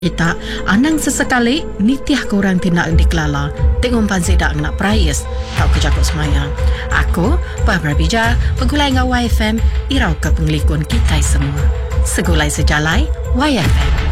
Kita anang sesekali nitiah korang tindak dikelala tengok panzik dak nak prayas tau kejakut semayang. Aku Barbara Bija pegulai ngau YFM irau ke penglikun kita semua. Segulai sejalai YFM.